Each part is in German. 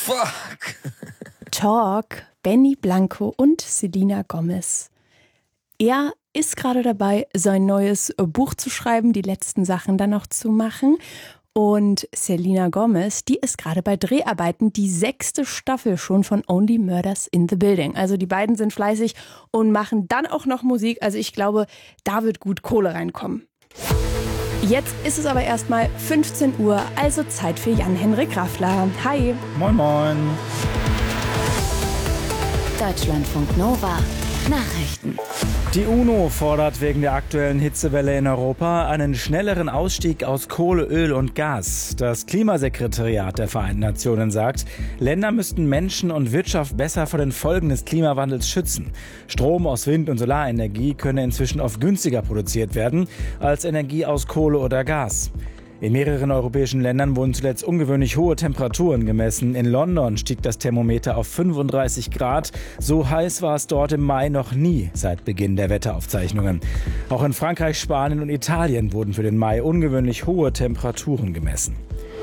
Fuck. Talk, Benny Blanco und Selena Gomez. Er ist gerade dabei, sein neues Buch zu schreiben, die letzten Sachen dann noch zu machen. Und Selena Gomez, die ist gerade bei Dreharbeiten, die 6. Staffel schon von Only Murders in the Building. Also die beiden sind fleißig und machen dann auch noch Musik. Also ich glaube, da wird gut Kohle reinkommen. Jetzt ist es aber erstmal 15 Uhr, also Zeit für Jan-Henrik Raffler. Hi. Moin, moin. Deutschlandfunk Nova. Nachrichten. Die UNO fordert wegen der aktuellen Hitzewelle in Europa einen schnelleren Ausstieg aus Kohle, Öl und Gas. Das Klimasekretariat der Vereinten Nationen sagt, Länder müssten Menschen und Wirtschaft besser vor den Folgen des Klimawandels schützen. Strom aus Wind- und Solarenergie könne inzwischen oft günstiger produziert werden als Energie aus Kohle oder Gas. In mehreren europäischen Ländern wurden zuletzt ungewöhnlich hohe Temperaturen gemessen. In London stieg das Thermometer auf 35 Grad. So heiß war es dort im Mai noch nie seit Beginn der Wetteraufzeichnungen. Auch in Frankreich, Spanien und Italien wurden für den Mai ungewöhnlich hohe Temperaturen gemessen.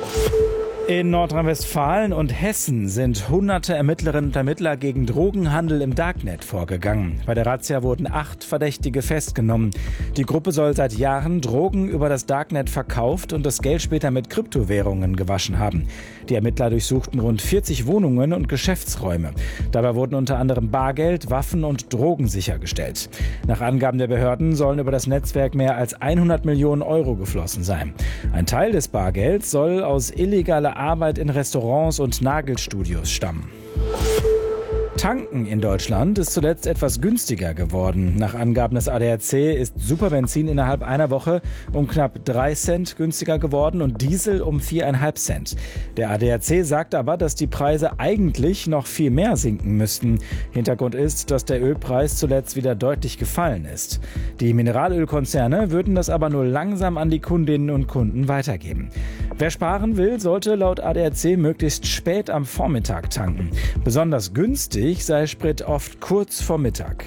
In Nordrhein-Westfalen und Hessen sind hunderte Ermittlerinnen und Ermittler gegen Drogenhandel im Darknet vorgegangen. Bei der Razzia wurden 8 Verdächtige festgenommen. Die Gruppe soll seit Jahren Drogen über das Darknet verkauft und das Geld später mit Kryptowährungen gewaschen haben. Die Ermittler durchsuchten rund 40 Wohnungen und Geschäftsräume. Dabei wurden unter anderem Bargeld, Waffen und Drogen sichergestellt. Nach Angaben der Behörden sollen über das Netzwerk mehr als 100 Millionen Euro geflossen sein. Ein Teil des Bargelds soll aus illegaler Arbeit in Restaurants und Nagelstudios stammen. Tanken in Deutschland ist zuletzt etwas günstiger geworden. Nach Angaben des ADAC ist Superbenzin innerhalb einer Woche um knapp 3 Cent günstiger geworden und Diesel um 4,5 Cent. Der ADAC sagt aber, dass die Preise eigentlich noch viel mehr sinken müssten. Hintergrund ist, dass der Ölpreis zuletzt wieder deutlich gefallen ist. Die Mineralölkonzerne würden das aber nur langsam an die Kundinnen und Kunden weitergeben. Wer sparen will, sollte laut ADAC möglichst spät am Vormittag tanken. Besonders günstig sei Sprit oft kurz vor Mittag.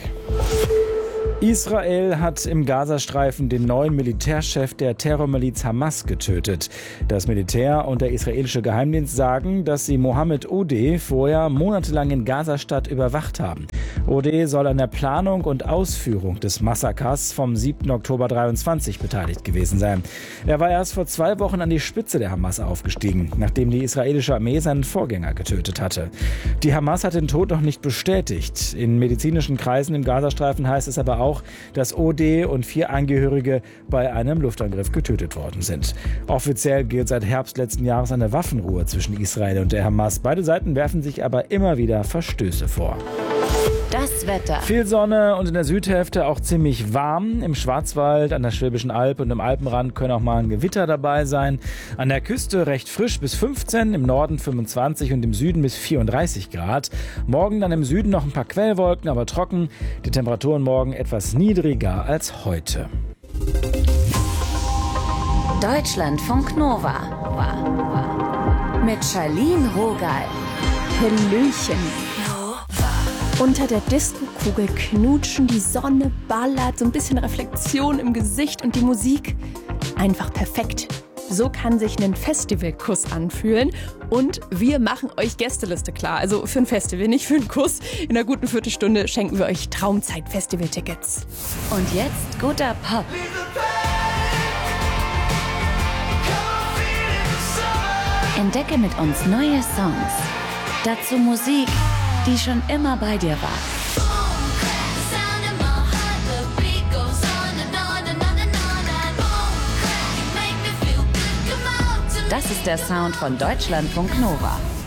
Israel hat im Gazastreifen den neuen Militärchef der Terrormiliz Hamas getötet. Das Militär und der israelische Geheimdienst sagen, dass sie Mohammed Odeh vorher monatelang in Gazastadt überwacht haben. Odeh soll an der Planung und Ausführung des Massakers vom 7. Oktober 23 beteiligt gewesen sein. Er war erst vor 2 Wochen an die Spitze der Hamas aufgestiegen, nachdem die israelische Armee seinen Vorgänger getötet hatte. Die Hamas hat den Tod noch nicht bestätigt. In medizinischen Kreisen im Gazastreifen heißt es aber auch, dass Odeh und 4 Angehörige bei einem Luftangriff getötet worden sind. Offiziell gilt seit Herbst letzten Jahres eine Waffenruhe zwischen Israel und der Hamas. Beide Seiten werfen sich aber immer wieder Verstöße vor. Das Wetter. Viel Sonne und in der Südhälfte auch ziemlich warm. Im Schwarzwald, an der Schwäbischen Alb und im Alpenrand können auch mal ein Gewitter dabei sein. An der Küste recht frisch bis 15, im Norden 25 und im Süden bis 34 Grad. Morgen dann im Süden noch ein paar Quellwolken, aber trocken. Die Temperaturen morgen etwas niedriger als heute. Deutschlandfunk Nova. Mit Charlene Rogal. Hallöchen. Unter der Disco-Kugel knutschen, die Sonne ballert, so ein bisschen Reflexion im Gesicht und die Musik einfach perfekt. So kann sich ein Festivalkuss anfühlen. Und wir machen euch Gästeliste klar. Also für ein Festival, nicht für einen Kuss. In einer guten Viertelstunde schenken wir euch Traumzeit-Festival-Tickets. Und jetzt guter Pop. Entdecke mit uns neue Songs. Dazu Musik, die schon immer bei dir war. Das ist der Sound von Deutschlandfunk Nova.